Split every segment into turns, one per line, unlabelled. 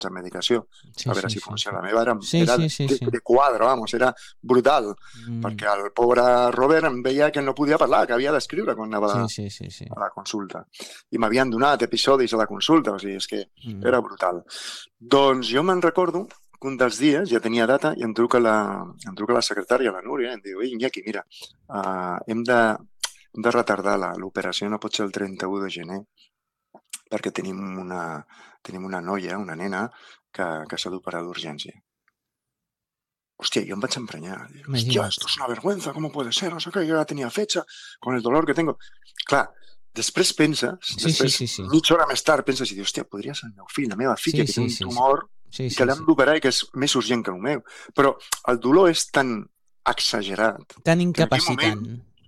sense medicació, a veure si funciona. La meva era de quadre, vamos, era brutal, perquè el pobre Robert em veia que no podia parlar, que havia d'escriure quan anava a la consulta. I m'havien donat episodis a la consulta, o sigui, és que era brutal. Doncs jo me'n recordo que un dels dies ja tenia data i em truca la secretària, la Núria, i em diu: Iñaki, mira, hem de retardar l'operació, no pot ser el 31 de gener, perquè tenim una noia, una nena, que s'ha d'operar d'urgència. Hostia, yo me vaig emprenyar. Hostia, esto es una vergüenza, ¿cómo puede ser? No sé què, yo ya tenía fecha, con el dolor que tengo. Clar, després penses, mitja hora més tard penses i dius, hòstia, podria ser el meu fill, la meva filla, que té un tumor i que l'hem d'operar i que és més urgent que el meu. Però el dolor és tan exagerat.
Tan incapacitant.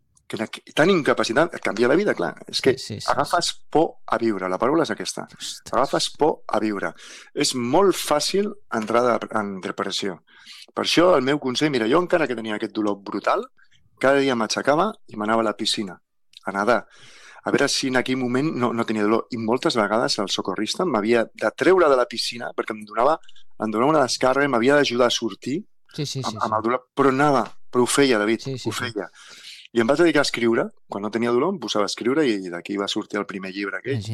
Tan incapacitant, et canvia la vida, clar. És que agafes por a viure, la paraula és aquesta. Agafes por a viure. És molt fàcil entrar en depressió. Per això el meu consell, mira, jo encara que tenia aquest dolor brutal, cada dia m'aixecava i m'anava a la piscina, a nedar, a veure si en aquell moment no tenia dolor. I moltes vegades el socorrista m'havia de treure de la piscina perquè em donava una descàrrega, m'havia d'ajudar a sortir amb el dolor, però anava, però ho feia, David, ho feia. I em vaig dedicar a escriure, quan no tenia dolor em posava a escriure i d'aquí va sortir el primer llibre aquell,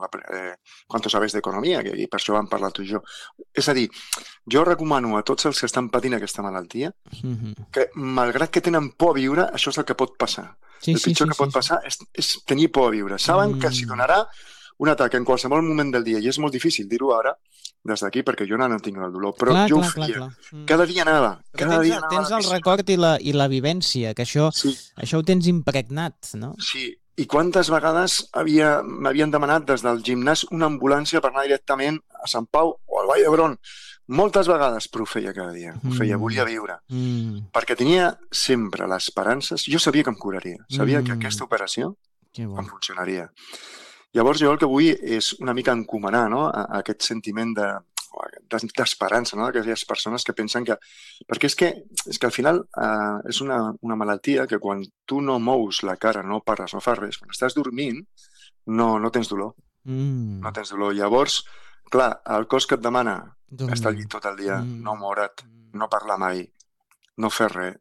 Quanto sabes d'economia, i per això vam parlar tu i jo. És a dir, jo recomano a tots els que estan patint aquesta malaltia que, malgrat que tenen por a viure, això és el que pot passar. El pitjor que pot passar és tenir por a viure. Saben que s'hi donarà un atac en qualsevol moment del dia, i és molt difícil dir-ho ara des d'aquí, perquè jo no tinc el dolor, però jo ho feia. Cada dia anava.
Tens el record i la vivència, que això ho tens impregnat, no?
Sí, i quantes vegades m'havien demanat des del gimnàs una ambulància per anar directament a Sant Pau o al Vall d'Hebron. Moltes vegades, però ho feia cada dia. Ho feia, volia viure. Perquè tenia sempre l'esperança. Jo sabia que em curaria. Sabia que aquesta operació em funcionaria. Llavors jo el que vull és una mica encomanar, no?, a aquest sentiment d'esperança, no?, d'aquelles persones que pensen que... Perquè és que al final és una malaltia que quan tu no mous la cara, no parles, no fas res, quan estàs dormint no tens dolor. No tens dolor. Llavors, clar, el cos que et demana estar al llit tot el dia, no moure't, no parlar mai, no fer res,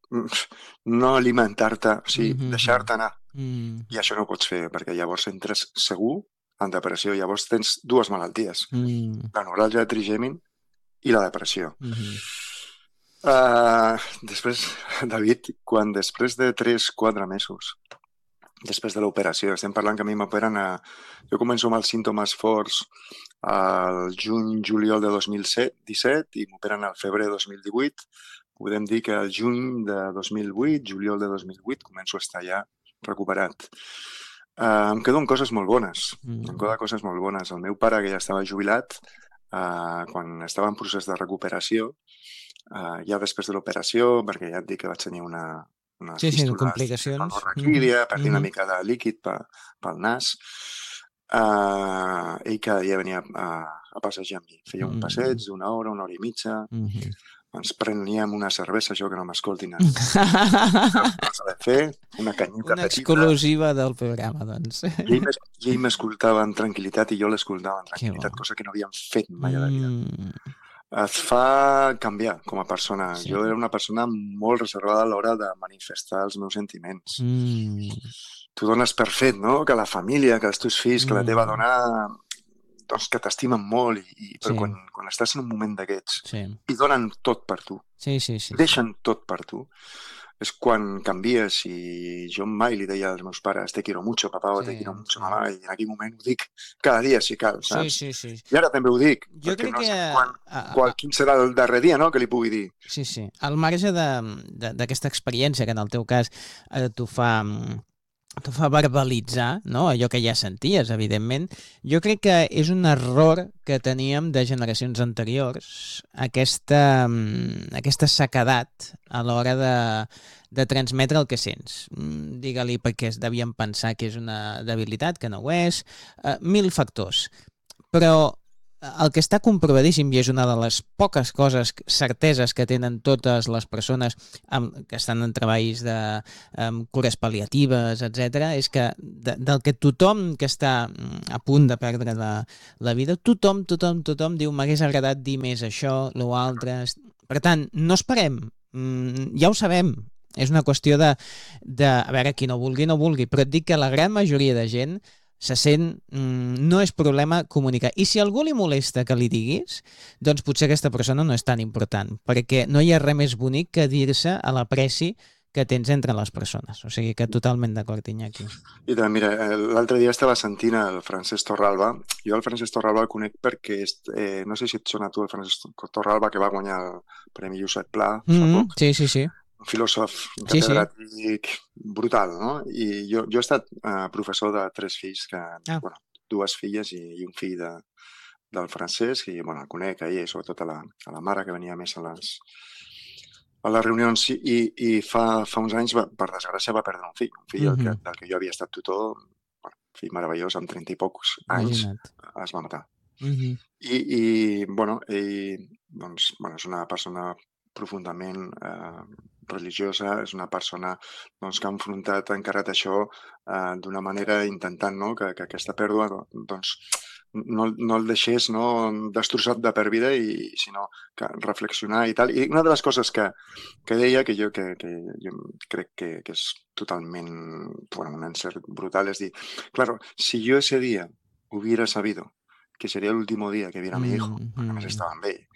no alimentar-te, o sigui, deixar-te anar. I això no ho pots fer, perquè llavors entres segur en depressió. Llavors tens dues malalties, la neuràlgia de trigèmin i la depressió. Després, David, després de 3-4 mesos, després de l'operació, estem parlant que a mi m'operen jo començo amb els símptomes forts al juny-juliol de 2017 i m'operen al febrer de 2018. Podem dir que al juny de 2008, juliol de 2008, començo a estar ja recuperat. Em quedo amb coses molt bones. El meu pare, que ja estava jubilat, quan estava en procés de recuperació, ja després de l'operació, perquè ja et dic que vaig tenir una
complicacions,
raquídia, perdir una mica de líquid pel nas, ell cada dia venia a passejar amb mi. Feia un passeig d'una hora i mitja, ens preníem una cervesa, jo que no m'escoltin. No s'ha de fer, una canyita petita.
Una exclusiva del programa, doncs.
I ell m'escoltava amb tranquil·litat i jo l'escoltava amb tranquil·litat, cosa que no havíem fet mai a la vida. Et fa canviar com a persona. Jo era una persona molt reservada a l'hora de manifestar els meus sentiments. Tu dones per fet, no?, que la família, que els teus fills, que la teva dona... doncs que t'estimen molt, però quan estàs en un moment d'aquests i donen tot per tu, deixen tot per tu, és quan canvies. I jo mai li deia als meus pares te quiero mucho, papá, o te quiero mucho, mamá, i en aquell moment ho dic cada dia si cal, saps? I ara també ho dic, perquè no sé quin serà el darrer dia, no?, que li pugui dir.
Sí. Al marge d'aquesta experiència, que en el teu cas t'ho fa verbalitzar, no?, allò que ja senties, evidentment. Jo crec que és un error que teníem de generacions anteriors, aquesta sequedat a l'hora de transmetre el que sents. Digue-li perquè es devien pensar que és una debilitat, que no ho és, 1000 factors. Però el que està comprovadíssim, i és una de les poques coses, certeses que tenen totes les persones que estan en treballs de cures pal·liatives, etc., és que del que tothom que està a punt de perdre la vida, tothom diu m'hagués agradat dir més això, lo altre. Per tant, no esperem, ja ho sabem. És una qüestió de a veure, qui no vulgui, però et dic que la gran majoria de gent se sent, no és problema comunicar. I si a algú li molesta que li diguis, doncs potser aquesta persona no és tan important, perquè no hi ha res més bonic que dir-se a l'apreci que tens entre les persones. O sigui que totalment d'acord, Iñaki.
I també, mira, l'altre dia estava sentint el Francesc Torralba. Jo el Francesc Torralba el conec perquè, no sé si et sona tu el Francesc Torralba, que va guanyar el Premi Josep Pla fa poc.
Sí.
Un filòsof catedràtic brutal, no? I jo he estat professor de 3 fills, bueno, 2 filles i un fill del Francesc, i bueno, el conec ahir, sobretot a la mare, que venia més a les reunions, i fa uns anys, per desgràcia, va perdre un fill del que jo havia estat tutor, un fill meravellós, amb 30 i pocs anys, es va matar. I bueno, ell doncs, és una persona profundament religiosa, és una persona doncs, que ha enfrontat, ha encarat això d'una manera intentant, no, que aquesta pèrdua doncs, no el deixés, no, destrossat de per vida, sinó que reflexionar i tal. I una de les coses que deia, que jo crec que és totalment un encert brutal, és dir, claro, si yo ese día hubiera sabido que sería el último día que viera a mi hijo, perquè a més estava amb ell,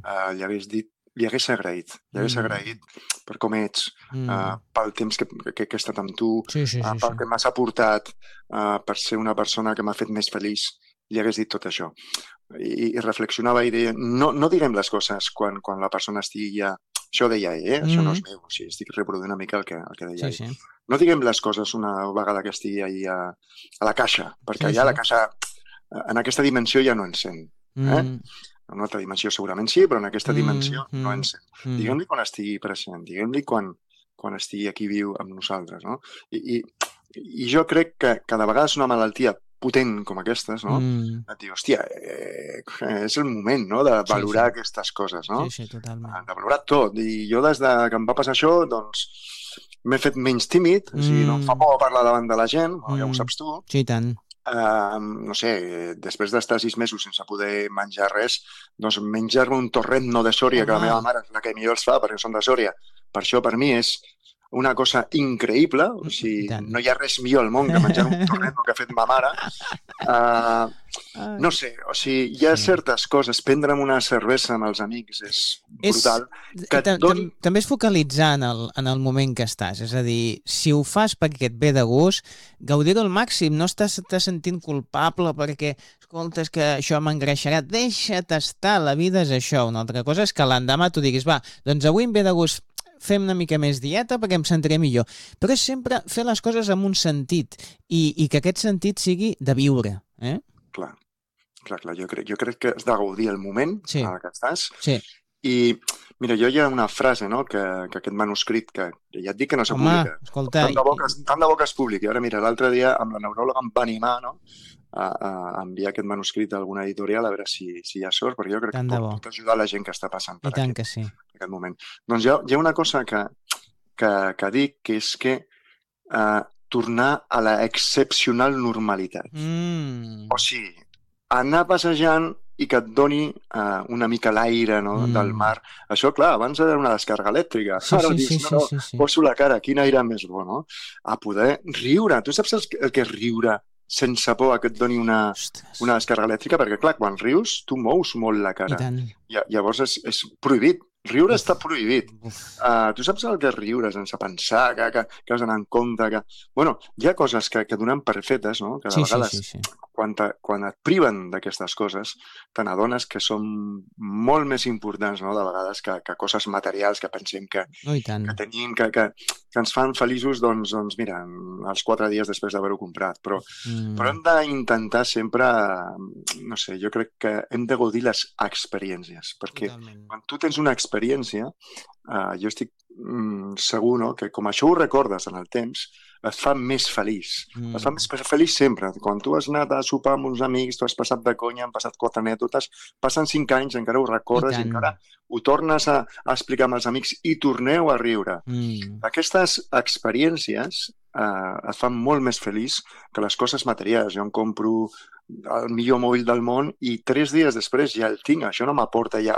li hagués agraït per com ets, pel temps que he estat amb tu, pel que m'has aportat, per ser una persona que m'ha fet més feliç, li hagués dit tot això. I reflexionava i deia, no direm les coses quan la persona estigui ja... Això deia ell, això no és meu, o sigui, estic reproduint una mica el que deia ell. No diguem les coses una vegada que estigui ahí a la caixa, perquè allà la caixa, en aquesta dimensió ja no ens sent. En una altra dimensió segurament sí, però en aquesta dimensió no ens sent. Diguem-li quan estigui present, diguem-li quan estigui aquí viu amb nosaltres, no? I jo crec que de vegades una malaltia potent com aquestes, no? Et diu, hòstia, és el moment, no?, de valorar aquestes coses, no?
Sí, totalment.
De valorar tot. I jo des que em va passar això, doncs, m'he fet menys tímid, o sigui, no em fa por parlar davant de la gent, ja ho saps tu.
Sí, tant.
No sé, després d'estar 6 mesos sense poder menjar res, doncs menjar-me un torrent de Sòria, que la meva mare és la que millor els fa, perquè són de Sòria. Per això, per mi, és una cosa increïble, o sigui, no hi ha res millor al món que menjar un torrent que ha fet ma mare. No sé, o sigui, hi ha certes coses, prendre'm una cervesa amb els amics és brutal.
També és focalitzar en el moment que estàs, és a dir, si ho fas perquè et ve de gust, gaudir-ho al màxim, no estàs sentint culpable perquè, escolta, és que això m'engreixarà, deixa't estar, la vida és això. Una altra cosa és que l'endemà tu diguis, va, doncs avui em ve de gust, fem una mica més dieta perquè em sentiré millor. Però és sempre fer les coses amb un sentit i que aquest sentit sigui de viure.
Clar. Jo crec que has de gaudir el moment en el que estàs.
Sí.
I, mira, hi ha una frase, no?, que aquest manuscrit, que ja et dic que no se publica.
Escolta...
Tant de bo que es publiqui. Ara, mira, l'altre dia amb la neuròloga em va animar, no?, a enviar aquest manuscrit a alguna editorial a veure si hi ha sort, perquè jo crec que pot ajudar la gent que està passant per aquest moment. Doncs hi ha una cosa que dic, que és que tornar a la excepcional normalitat. O sigui, anar passejant i que et doni una mica l'aire, no?, del mar. Això, clar, abans era una descàrrega elèctrica. Ara dius, poso la cara, quin aire més bo, no? A poder riure. Tu saps el que és riure sense por que et doni una descàrrega elèctrica? Perquè, clar, quan rius, tu mous molt la cara. Llavors és prohibit. Riure està prohibit. Tu saps el que és riure sense pensar, que has d'anar en compte, que... Bueno, hi ha coses que donem per fetes, no?, que de vegades, quan et priven d'aquestes coses, te n'adones que són molt més importants, no?, de vegades, que coses materials que pensem que tenim, que ens fan feliços, doncs mira, els 4 dies després d'haver-ho comprat. Però hem d'intentar sempre, no sé, jo crec que hem de gaudir les experiències, perquè quan tu tens una experiència, jo estic segur, no? Que com això ho recordes en el temps, et fa més feliç. Et fa més feliç sempre. Quan tu has anat a sopar amb uns amics, tu has passat de conya, han passat 4 anècdotes, passen 5 anys, encara ho recordes i encara ho tornes a explicar amb els amics i torneu a riure. Aquestes experiències et fan molt més feliç que les coses materials. Jo em compro el millor mòbil del món i 3 dies després ja el tinc. Això no m'aporta ja